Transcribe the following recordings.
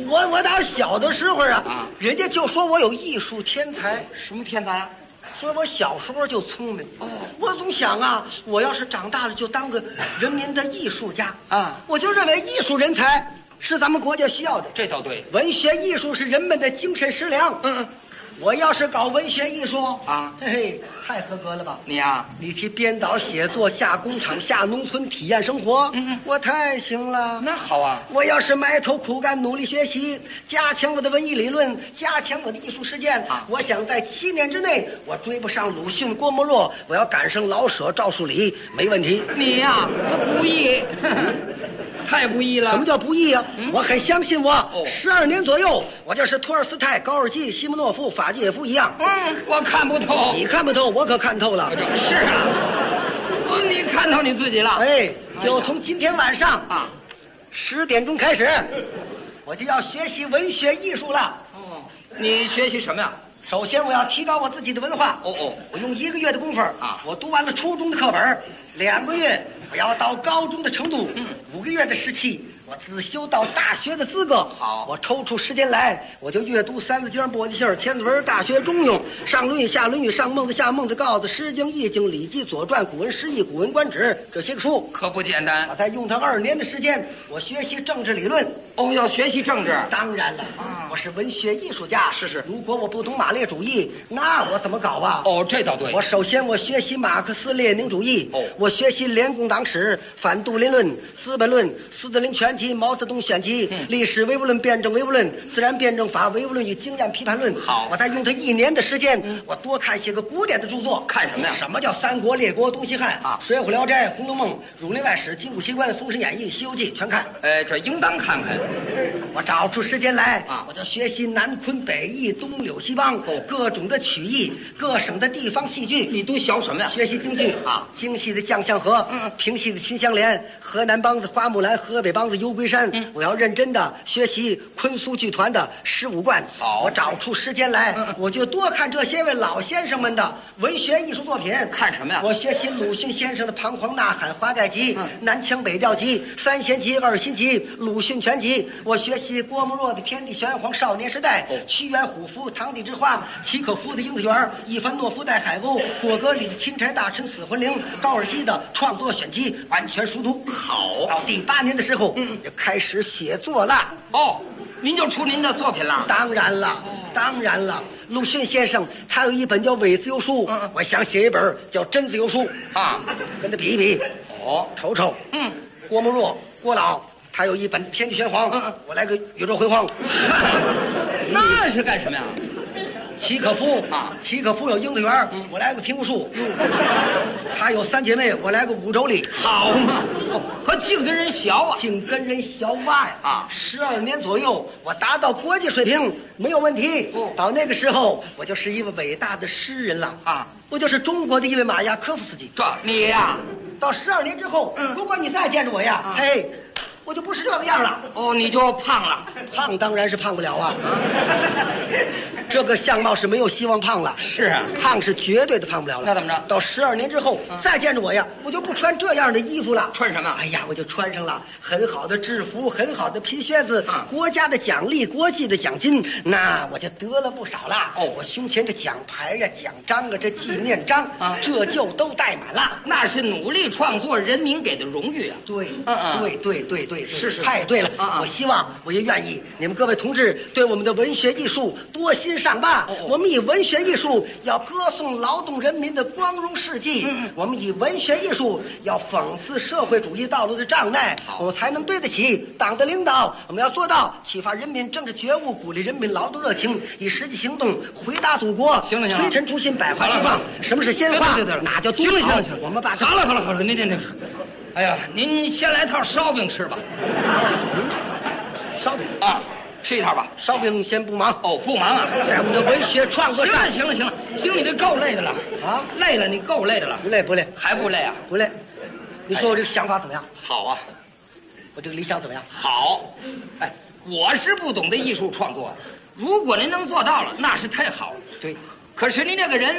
我打小的时候啊，人家就说我有艺术天才。 什么天才啊？ 说我小时候就聪明。我总想啊，我要是长大了就当个人民的艺术家啊。 我就认为艺术人才是咱们国家需要的。 这倒对， 文学艺术是人们的精神食粮。我要是搞文学艺术啊， 嘿嘿，太合格了吧？ 你呀， 你提编导写作，下工厂，下农村，体验生活，我太行了。 那好啊， 我要是埋头苦干，努力学习，加强我的文艺理论，加强我的艺术实践啊！我想在7年之内，我追不上鲁迅、郭沫若，我要赶上老舍、赵树理，没问题。 你呀，不易，太不易了。 什么叫不易啊？我很相信我，12年左右，我就是托尔斯泰、高尔基、西莫诺夫、法基耶夫一样。 我看不透。 你看不透，我可看透了。 是啊，你看透你自己了。 哎，就从今天晚上啊10点钟开始，我就要学习文学艺术了。 你学习什么呀？ 首先我要提高我自己的文化。我用1个月的功夫啊，我读完了初中的课本，2个月我要到高中的程度，5个月的时期我自修到大学的资格。 好， 我抽出时间来，我就阅读《三字经》《簸箕信》《千字文》《大学》《中庸》，上《论语》下《论语》，上《孟子》下《孟子》，告子、诗经、易经、礼记、左传、古文释义、古文观止这些个书， 可不简单。 我再用它2年的时间，我学习政治理论。 要学习政治？ 当然了，我是文学艺术家。 是。 如果我不懂马列主义，那我怎么搞啊？ 这倒对。 我首先我学习马克思列宁主义。我学习联共党史、反杜林论、资本论、斯大林全集、毛泽东选集、历史唯物论、辩证唯物论、自然辩证法、唯物论与经验批判论。 好， 我再用它1年的时间，我多看些个古典的著作。 看什么呀？ 什么叫三国、列国、东西汉啊？水浒、聊斋、红楼梦、儒林外史、金谷奇观、封神演义、西游记全看。 这应当看看。 我找出时间来啊，我就学习南昆北弋、东柳西梆，各种的曲艺，各省的地方戏剧。 你都学什么呀？ 学习京剧啊，京戏的将相和，评戏的秦香莲，河南梆子花木兰，河北梆子游龟山。我要认真的学习昆苏剧团的15贯。 好， 我找出时间来，我就多看这些位老先生们的文学艺术作品。 看什么呀？ 我学习鲁迅先生的《彷徨呐喊》《华盖集》南腔北调集》《三弦集》《二心集》《鲁迅全集》。我学习郭沫若的《天地玄黄少年时代》屈原虎符《堂弟之花》契可夫的《樱子园》伊凡诺夫带海鸥果戈里的《钦差大臣死魂灵》高尔基的创作选集完全熟读。 好， 到第8年的时候就开始写作了。 您就出您的作品了？ 当然了，当然了。鲁迅先生他有一本叫《伪自由书》，我想写一本叫《真自由书》 啊， 跟他比一比。瞅瞅。郭沫若郭老他有一本《天地玄黄》，我来个宇宙辉煌。 那是干什么呀？ 契可夫啊，契可夫有樱子园，我来个苹果树。他有3姐妹，我来个五洲里。 好嘛，和净跟人学啊， 净跟人学哇呀！12年左右，我达到国际水平没有问题。到那个时候，我就是一位伟大的诗人了啊！我就是中国的一位马雅科夫斯基。 这你呀， 到12年之后，如果你再见着我呀，嘿，我就不是这个样了。 你就胖了。 胖当然是胖不了啊。这个相貌是没有希望胖了。 是啊， 胖是绝对的胖不了了。 那怎么着？ 到12年之后，再见着我呀，我就不穿这样的衣服了。 穿什么？ 哎呀，我就穿上了很好的制服，很好的皮靴子，国家的奖励，国际的奖金，那我就得了不少了。我胸前这奖牌呀、奖章啊、这纪念章啊，这就都带满了。 那是努力创作人民给的荣誉啊。 对，对， 是太对了。我希望，我也愿意你们各位同志对我们的文学艺术多欣赏吧。我们以文学艺术要歌颂劳动人民的光荣事迹，我们以文学艺术要讽刺社会主义道路的障碍，我们才能对得起党的领导。我们要做到启发人民政治觉悟，鼓励人民劳动热情，以实际行动回答祖国。 行了， 推陈出新，百花齐放。什么是鲜花？那叫行了， 我们把好了，您，哎呀，您先来套烧饼吃吧。 烧饼啊，吃一套吧。 烧饼先不忙。 不忙啊， 在我们的文学创作上。 行了，你这够累的了啊，累了，你够累的了。 不累， 还不累啊？ 不累。你说我这个想法怎么样？ 好啊。 我这个理想怎么样？ 好。我是不懂得艺术创作，如果您能做到了，那是太好了。 对。可是您这个人，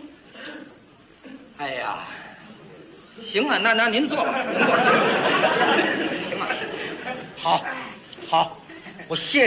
哎呀，行啊，那您做吧，您做行啊。 好，我谢。